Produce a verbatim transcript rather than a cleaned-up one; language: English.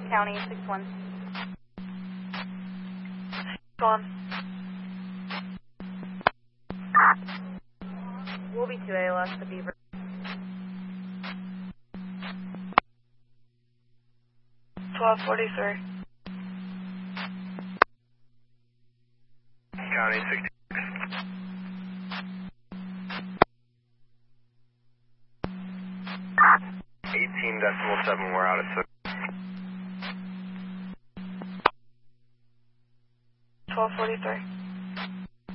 County six one. Go on. We'll be two A L S to Beaver. twelve forty-three. County sixty. eighteen decimal seven, we're out of six. twelve forty-three.